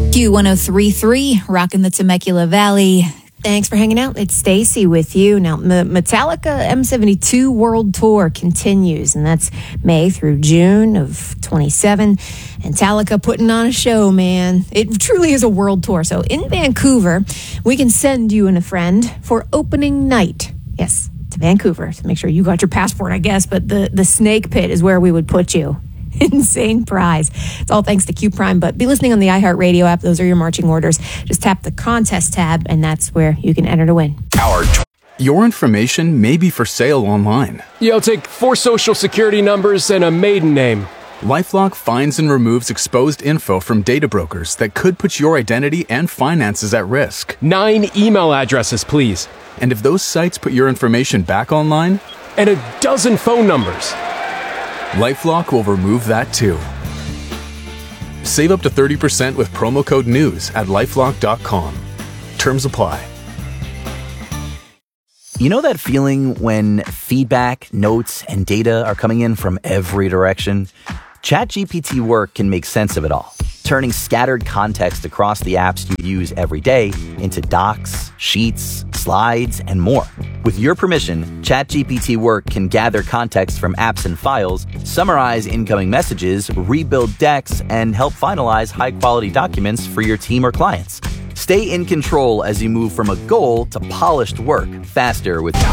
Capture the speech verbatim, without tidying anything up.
Q one oh three point three, rocking the Temecula Valley. Thanks for hanging out. It's Stacy with you. Now, M- Metallica M seventy-two World Tour continues, and that's May through June of twenty-seven. And Metallica putting on a show, man. It truly is a world tour. So in Vancouver, we can send you and a friend for opening night. Yes, to Vancouver. So make sure you got your passport, I guess, but the, the Snake Pit is where we would put you. Insane prize. It's all thanks to Q Prime, but be listening on the iHeartRadio app. Those are your marching orders. Just tap the contest tab, and that's where you can enter to win. Our t- Your information may be for sale online. Yeah, I'll take four social security numbers and a maiden name. LifeLock finds and removes exposed info from data brokers that could put your identity and finances at risk. Nine email addresses, please. And if those sites put your information back online? And a dozen phone numbers. LifeLock will remove that too. Save up to thirty percent with promo code NEWS at lifelock dot com. Terms apply. You know that feeling when feedback, notes, and data are coming in from every direction? ChatGPT Work can make sense of it all, turning scattered context across the apps you use every day into docs, sheets, slides, and more. With your permission, ChatGPT Work can gather context from apps and files, summarize incoming messages, rebuild decks, and help finalize high-quality documents for your team or clients. Stay in control as you move from a goal to polished work faster with